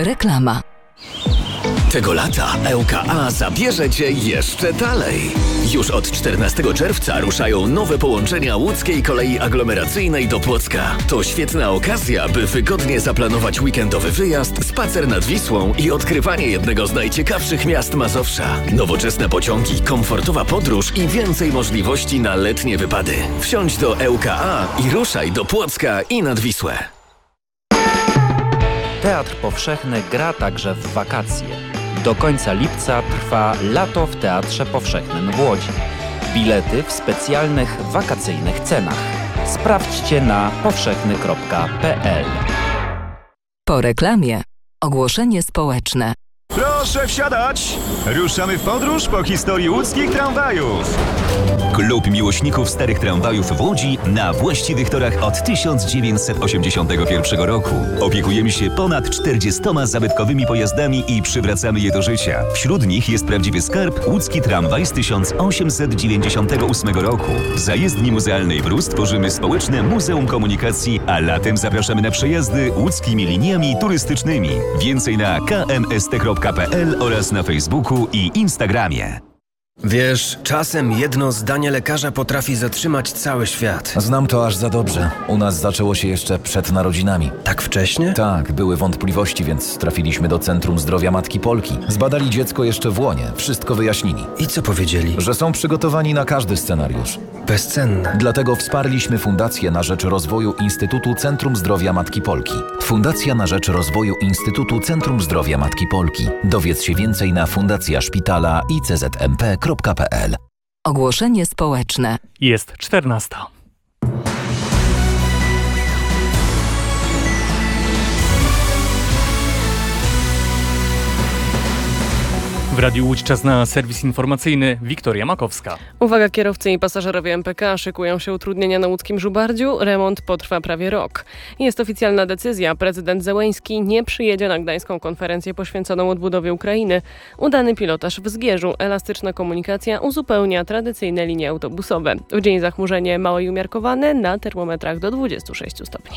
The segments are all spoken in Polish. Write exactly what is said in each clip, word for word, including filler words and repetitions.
Reklama. Tego lata E U K A zabierze Cię jeszcze dalej. Już od czternastego czerwca ruszają nowe połączenia łódzkiej kolei aglomeracyjnej do Płocka. To świetna okazja, by wygodnie zaplanować weekendowy wyjazd, spacer nad Wisłą i odkrywanie jednego z najciekawszych miast Mazowsza. Nowoczesne pociągi, komfortowa podróż i więcej możliwości na letnie wypady. Wsiądź do E U K A i ruszaj do Płocka i nad Wisłę. Teatr Powszechny gra także w wakacje. Do końca lipca trwa Lato w Teatrze Powszechnym w Łodzi. Bilety w specjalnych wakacyjnych cenach. Sprawdźcie na powszechny kropka p l. Po reklamie ogłoszenie społeczne. Proszę wsiadać! Ruszamy w podróż po historii łódzkich tramwajów. Klub miłośników starych tramwajów w Łodzi na właściwych torach od tysiąc dziewięćset osiemdziesiątego pierwszego roku. Opiekujemy się ponad czterdziestoma zabytkowymi pojazdami i przywracamy je do życia. Wśród nich jest prawdziwy skarb łódzki tramwaj z tysiąc osiemset dziewięćdziesiątego ósmego roku. W zajezdni muzealnej Brus tworzymy społeczne Muzeum Komunikacji, a latem zapraszamy na przejazdy łódzkimi liniami turystycznymi. Więcej na k m s t kropka p l oraz na Facebooku i Instagramie. Wiesz, czasem jedno zdanie lekarza potrafi zatrzymać cały świat. Znam to aż za dobrze. U nas zaczęło się jeszcze przed narodzinami. Tak wcześnie? Tak, były wątpliwości, więc trafiliśmy do Centrum Zdrowia Matki Polki. Zbadali dziecko jeszcze w łonie, wszystko wyjaśnili. I co powiedzieli? Że są przygotowani na każdy scenariusz. Bezcenne. Dlatego wsparliśmy Fundację na rzecz rozwoju Instytutu Centrum Zdrowia Matki Polki. Fundacja na rzecz rozwoju Instytutu Centrum Zdrowia Matki Polki. Dowiedz się więcej na fundacja szpitala i c z m p kropka p l. Ogłoszenie społeczne. Jest czternasta. W Radiu Łódź czas na serwis informacyjny. Wiktoria Makowska. Uwaga, kierowcy i pasażerowie M P K, szykują się utrudnienia na łódzkim Żubardziu. Remont potrwa prawie rok. Jest oficjalna decyzja. Prezydent Zełenski nie przyjedzie na gdańską konferencję poświęconą odbudowie Ukrainy. Udany pilotaż w Zgierzu. Elastyczna komunikacja uzupełnia tradycyjne linie autobusowe. W dzień zachmurzenie małe i umiarkowane, na termometrach do dwudziestu sześciu stopni.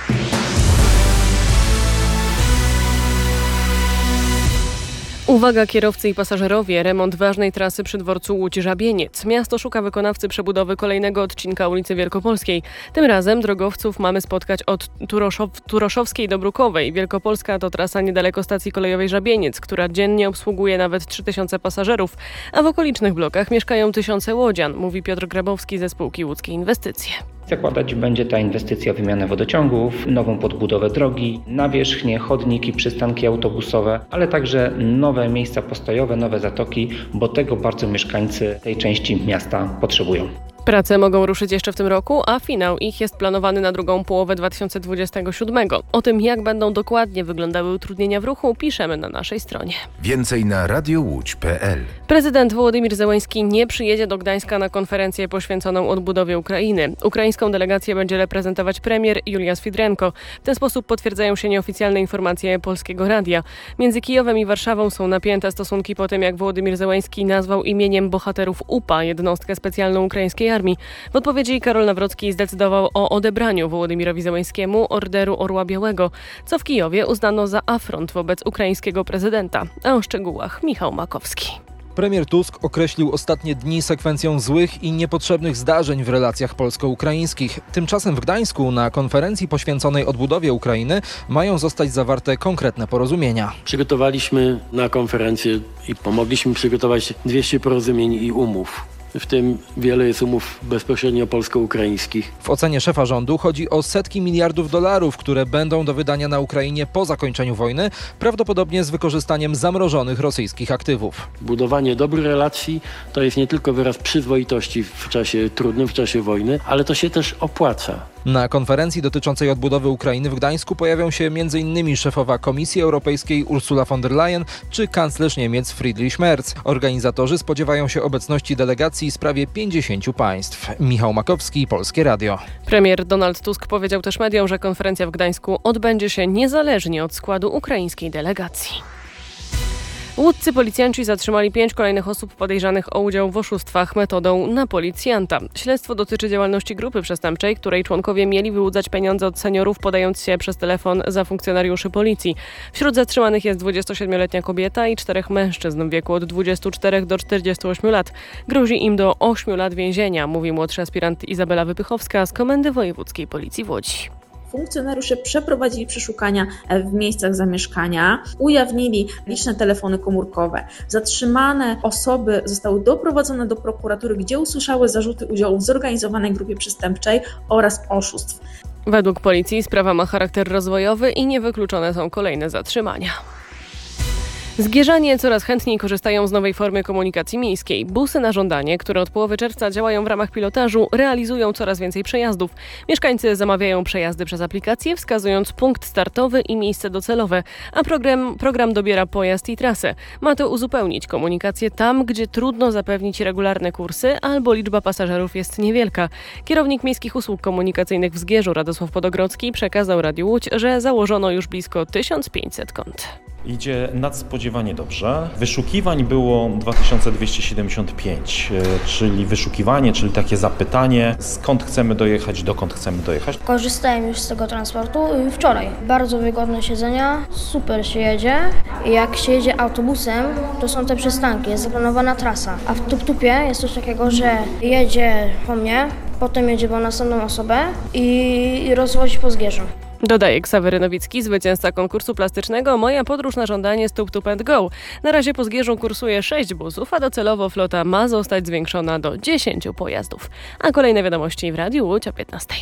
Uwaga, kierowcy i pasażerowie, remont ważnej trasy przy dworcu Łódź-Żabieniec. Miasto szuka wykonawcy przebudowy kolejnego odcinka ulicy Wielkopolskiej. Tym razem drogowców mamy spotkać od Turoszow- Turoszowskiej do Brukowej. Wielkopolska to trasa niedaleko stacji kolejowej Żabieniec, która dziennie obsługuje nawet trzy tysiące pasażerów, a w okolicznych blokach mieszkają tysiące łodzian, mówi Piotr Grabowski ze spółki Łódzkie Inwestycje. Zakładać będzie ta inwestycja wymianę wodociągów, nową podbudowę drogi, nawierzchnie, chodniki, przystanki autobusowe, ale także nowe miejsca postojowe, nowe zatoki, bo tego bardzo mieszkańcy tej części miasta potrzebują. Prace mogą ruszyć jeszcze w tym roku, a finał ich jest planowany na drugą połowę dwa tysiące dwudziestego siódmego. O tym, jak będą dokładnie wyglądały utrudnienia w ruchu, piszemy na naszej stronie. Więcej na radiołódź kropka p l. Prezydent Wołodymyr Zełenski nie przyjedzie do Gdańska na konferencję poświęconą odbudowie Ukrainy. Ukraińską delegację będzie reprezentować premier Julia Swidrenko. W ten sposób potwierdzają się nieoficjalne informacje Polskiego Radia. Między Kijowem i Warszawą są napięte stosunki po tym, jak Wołodymyr Zełenski nazwał imieniem bohaterów U P A jednostkę specjalną ukraińskiej armii. W odpowiedzi Karol Nawrocki zdecydował o odebraniu Wołodymyrowi Zełenskiemu Orderu Orła Białego, co w Kijowie uznano za afront wobec ukraińskiego prezydenta. A o szczegółach Michał Makowski. Premier Tusk określił ostatnie dni sekwencją złych i niepotrzebnych zdarzeń w relacjach polsko-ukraińskich. Tymczasem w Gdańsku na konferencji poświęconej odbudowie Ukrainy mają zostać zawarte konkretne porozumienia. Przygotowaliśmy na konferencję i pomogliśmy przygotować dwieście porozumień i umów. W tym wiele jest umów bezpośrednio polsko-ukraińskich. W ocenie szefa rządu chodzi o setki miliardów dolarów, które będą do wydania na Ukrainie po zakończeniu wojny, prawdopodobnie z wykorzystaniem zamrożonych rosyjskich aktywów. Budowanie dobrych relacji to jest nie tylko wyraz przyzwoitości w czasie trudnym, w czasie wojny, ale to się też opłaca. Na konferencji dotyczącej odbudowy Ukrainy w Gdańsku pojawią się między innymi szefowa Komisji Europejskiej Ursula von der Leyen czy kanclerz Niemiec Friedrich Merz. Organizatorzy spodziewają się obecności delegacji z prawie pięćdziesięciu państw. Michał Makowski, Polskie Radio. Premier Donald Tusk powiedział też mediom, że konferencja w Gdańsku odbędzie się niezależnie od składu ukraińskiej delegacji. Łódzcy policjanci zatrzymali pięć kolejnych osób podejrzanych o udział w oszustwach metodą na policjanta. Śledztwo dotyczy działalności grupy przestępczej, której członkowie mieli wyłudzać pieniądze od seniorów, podając się przez telefon za funkcjonariuszy policji. Wśród zatrzymanych jest dwudziestosiedmioletnia kobieta i czterech mężczyzn w wieku od dwudziestu czterech do czterdziestu ośmiu lat. Grozi im do ośmiu lat więzienia, mówi młodszy aspirant Izabela Wypychowska z Komendy Wojewódzkiej Policji w Łodzi. Funkcjonariusze przeprowadzili przeszukania w miejscach zamieszkania, ujawnili liczne telefony komórkowe. Zatrzymane osoby zostały doprowadzone do prokuratury, gdzie usłyszały zarzuty udziału w zorganizowanej grupie przestępczej oraz oszustw. Według policji sprawa ma charakter rozwojowy i niewykluczone są kolejne zatrzymania. Zgierzanie coraz chętniej korzystają z nowej formy komunikacji miejskiej. Busy na żądanie, które od połowy czerwca działają w ramach pilotażu, realizują coraz więcej przejazdów. Mieszkańcy zamawiają przejazdy przez aplikację, wskazując punkt startowy i miejsce docelowe, a program, program dobiera pojazd i trasę. Ma to uzupełnić komunikację tam, gdzie trudno zapewnić regularne kursy albo liczba pasażerów jest niewielka. Kierownik Miejskich Usług Komunikacyjnych w Zgierzu Radosław Podogrodzki przekazał Radiu Łódź, że założono już blisko tysiąc pięćset kont. Idzie nadspodziewanie dobrze. Wyszukiwań było dwa tysiące dwieście siedemdziesiąt pięć, czyli wyszukiwanie, czyli takie zapytanie, skąd chcemy dojechać, dokąd chcemy dojechać. Korzystałem już z tego transportu wczoraj. Bardzo wygodne siedzenia, super się jedzie. Jak się jedzie autobusem, to są te przystanki, jest zaplanowana trasa. A w tuk-tupie jest coś takiego, że jedzie po mnie, potem jedzie po następną osobę i rozwozi po Zgierzu. Dodaje Ksawery Nowicki, zwycięzca konkursu plastycznego Moja podróż na żądanie Stup Tup and Go. Na razie po Zgierzu kursuje sześć busów, a docelowo flota ma zostać zwiększona do dziesięciu pojazdów. A kolejne wiadomości w Radiu Łódź o piętnastej.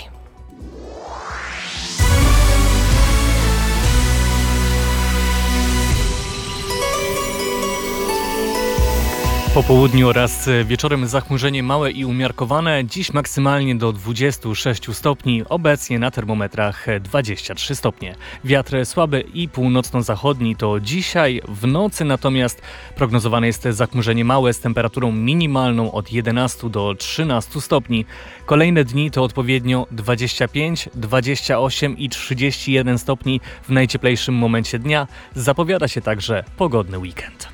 Po południu oraz wieczorem zachmurzenie małe i umiarkowane, dziś maksymalnie do dwudziestu sześciu stopni, obecnie na termometrach dwadzieścia trzy stopnie. Wiatr słaby i północno-zachodni to dzisiaj, w nocy natomiast prognozowane jest zachmurzenie małe z temperaturą minimalną od jedenastu do trzynastu stopni. Kolejne dni to odpowiednio dwadzieścia pięć, dwadzieścia osiem i trzydzieści jeden stopni w najcieplejszym momencie dnia. Zapowiada się także pogodny weekend.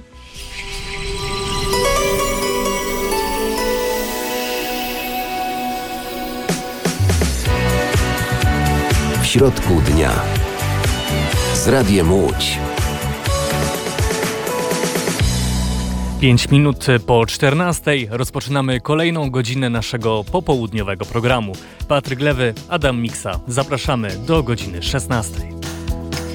W środku dnia z Radiem Łódź. Pięć minut po czternastej rozpoczynamy kolejną godzinę naszego popołudniowego programu. Patryk Lewy, Adam Miksa. Zapraszamy do godziny szesnastej.